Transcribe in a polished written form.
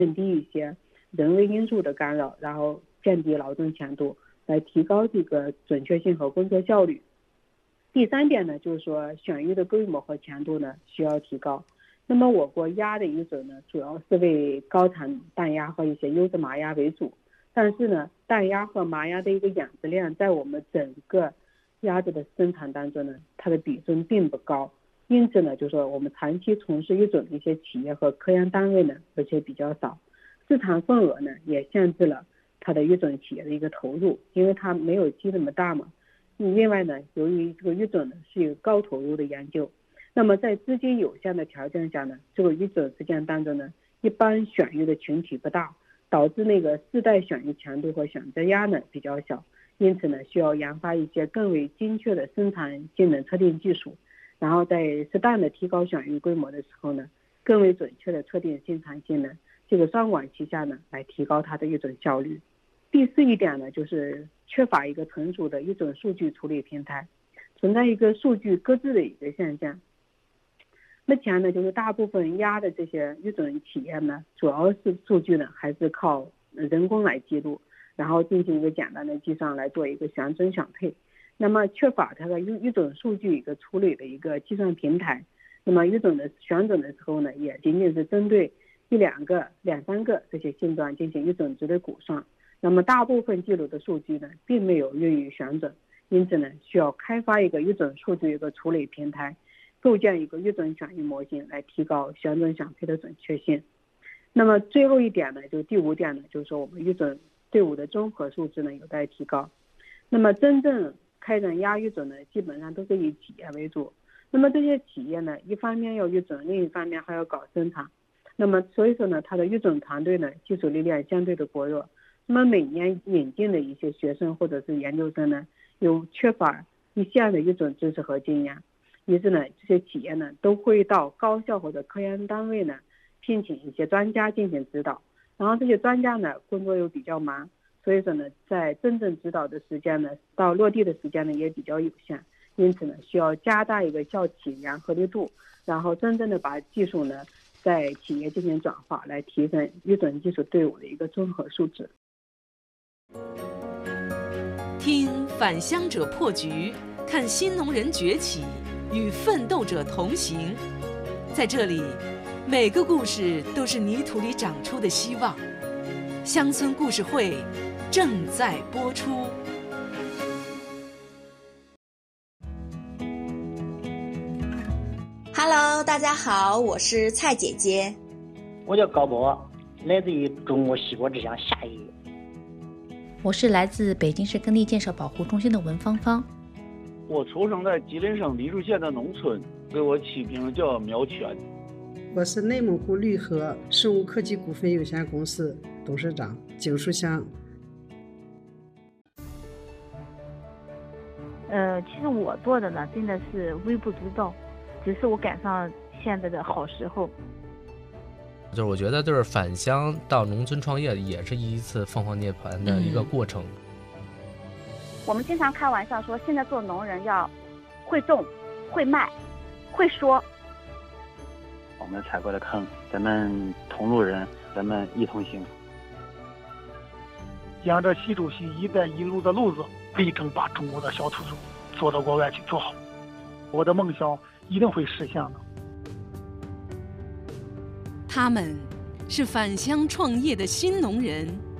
降低一些人为因素的干扰，然后降低劳动强度，来提高这个准确性和工作效率。第3点呢，就是说选育的规模和强度呢需要提高。那么我国鸭的育种呢，主要是为高产蛋鸭和一些优质麻鸭为主，但是呢，蛋鸭和麻鸭的一个养殖量在我们整个鸭子的生产当中呢，它的比重并不高，因此呢，就是说我们长期从事育种的一些企业和科研单位呢，而且比较少，市场份额呢也限制了它的育种企业的一个投入，因为它没有鸡那么大嘛。另外呢，由于这个育种呢是有高投入的研究，那么在资金有限的条件下呢，这个育种实践当中呢，一般选育的群体不大，导致那个世代选育强度和选择压呢比较小，因此呢，需要研发一些更为精确的生产技能测定技术，然后在适当的提高选育规模的时候呢，更为准确的测定生产性能，这个双管齐下呢，来提高它的育种效率。第4一点呢，就是缺乏一个成熟的育种数据处理平台，存在一个数据搁置的一个现象。目前呢，就是大部分鸭的这些育种企业呢，主要是数据呢还是靠人工来记录，然后进行一个简单的计算来做一个选准选配。那么缺乏它的育种数据一个处理的一个计算平台，那么育种的选准的时候呢，也仅仅是针对1、2个、2、3个这些性状进行育种值的估算。那么大部分记录的数据呢，并没有用于选准，因此呢，需要开发一个育种数据一个处理平台，构建一个育种选育模型，来提高选准选配的准确性。那么最后一点呢，就第5点呢，就是说我们育种队伍的综合素质呢有待提高。那么真正开展鸭育种呢，基本上都是以企业为主。那么这些企业呢，一方面要育种，另一方面还要搞生产。那么所以说呢，它的育种团队呢，技术力量相对的薄弱。那么每年引进的一些学生或者是研究生呢，又缺乏一项的育种知识和经验，于是呢，这些企业呢都会到高校或者科研单位呢聘请一些专家进行指导，然后这些专家呢工作又比较忙，所以说呢，在真正指导的时间呢，到落地的时间呢也比较有限，因此呢，需要加大一个校企研合力度，然后真正的把技术呢在企业进行转化，来提升育种技术队伍的一个综合素质。 听返乡者破局，看新农人崛起，与奋斗者同行。在这里，每个故事都是泥土里长出的希望。乡村故事会正在播出。 Hello， 大家好，我是蔡姐姐。 我叫高博，来自于中国西国之乡夏邑。 我是来自北京市耕地建设保护中心的文芳芳。 我出生在吉林省黎树县的农村，给我起名叫苗全。 我是内蒙古绿禾生物科技股份有限公司董事长景树香。 其实我做的呢，真的是微不足道，只是我赶上现在的好时候。 就是我觉得就是返乡到农村创业也是一次凤凰涅槃的一个过程。 我们经常开玩笑说，现在做农人要会种、会卖、会说。 我们踩过的坑，咱们同路人，咱们一同行。 沿着习主席“一带一路”的路子，力争把中国的小土豆做到国外去做好。我的梦想一定会实现的。 他们是返乡创业的新农人，